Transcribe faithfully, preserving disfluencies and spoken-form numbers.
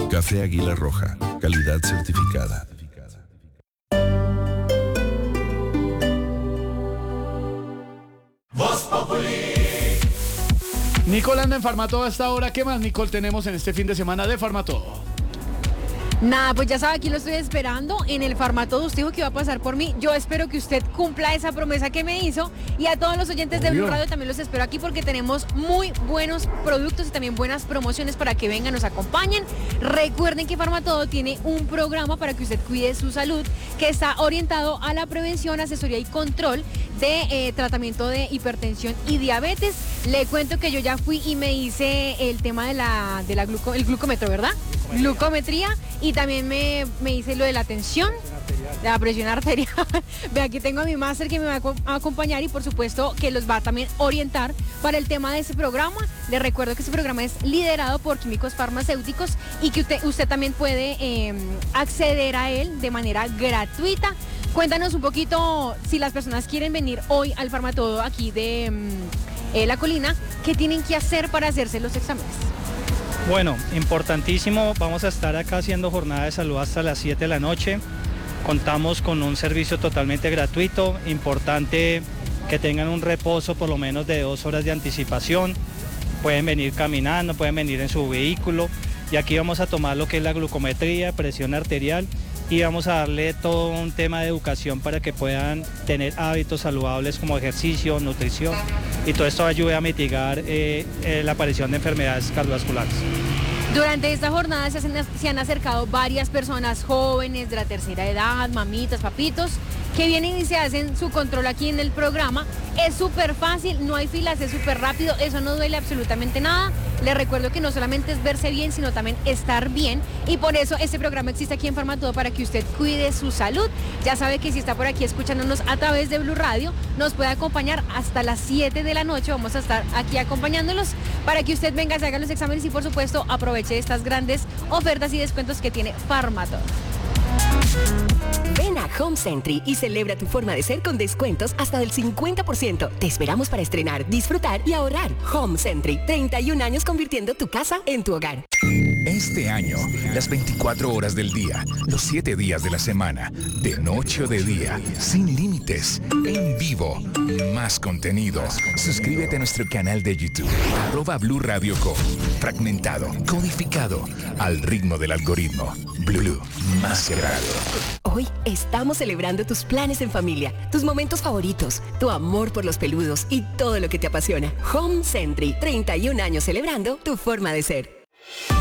Café Águila Roja, calidad certificada. Nicole anda en Farmatodo a esta hora. ¿Qué más, Nicole, tenemos en este fin de semana de Farmatodo? Nada, pues ya sabe, aquí lo estoy esperando en el Farmatodo. Usted dijo que iba a pasar por mí. Yo espero que usted cumpla esa promesa que me hizo. Y a todos los oyentes de Blue Radio también los espero aquí porque tenemos muy buenos productos y también buenas promociones para que vengan, nos acompañen. Recuerden que Farmatodo tiene un programa para que usted cuide su salud que está orientado a la prevención, asesoría y control de eh, tratamiento de hipertensión y diabetes. Le cuento que yo ya fui y me hice el tema de la, de la gluco, el glucómetro, ¿verdad? Glucometría. Y también me, me hice lo de la tensión, de la presión arterial. Ve, aquí tengo a mi máster que me va a acompañar y por supuesto que los va a también orientar para el tema de ese programa. Les recuerdo que ese programa es liderado por químicos farmacéuticos y que usted, usted también puede eh, acceder a él de manera gratuita. Cuéntanos un poquito, si las personas quieren venir hoy al Farmatodo aquí de eh, La Colina, ¿qué tienen que hacer para hacerse los exámenes? Bueno, importantísimo, vamos a estar acá haciendo jornada de salud hasta las siete de la noche. Contamos con un servicio totalmente gratuito, importante que tengan un reposo por lo menos de dos horas de anticipación. Pueden venir caminando, pueden venir en su vehículo y aquí vamos a tomar lo que es la glucometría, presión arterial y vamos a darle todo un tema de educación para que puedan tener hábitos saludables como ejercicio, nutrición y todo esto ayude a mitigar eh, eh, la aparición de enfermedades cardiovasculares. Durante esta jornada se, hacen, se han acercado varias personas jóvenes de la tercera edad, mamitas, papitos, que vienen y se hacen su control aquí en el programa. Es súper fácil, no hay filas, es súper rápido, eso no duele absolutamente nada. Les recuerdo que no solamente es verse bien, sino también estar bien. Y por eso este programa existe aquí en Farmatodo para que usted cuide su salud. Ya sabe que si está por aquí escuchándonos a través de Blue Radio, nos puede acompañar hasta las siete de la noche. Vamos a estar aquí acompañándolos para que usted venga, se haga los exámenes y por supuesto aproveche estas grandes ofertas y descuentos que tiene Farmatodo. Ven a Home Sentry y celebra tu forma de ser con descuentos hasta del cincuenta por ciento. Te esperamos para estrenar, disfrutar y ahorrar. Home Sentry, treinta y un años convirtiendo tu casa en tu hogar. Este año, las veinticuatro horas del día, los siete días de la semana, de noche o de día, sin límites, en vivo, más contenido. Suscríbete a nuestro canal de YouTube, arroba Blue Radio Co. Fragmentado, codificado, al ritmo del algoritmo. Blue, más grado. Hoy estamos celebrando tus planes en familia, tus momentos favoritos, tu amor por los peludos y todo lo que te apasiona. Home Sentry, treinta y un años celebrando tu forma de ser.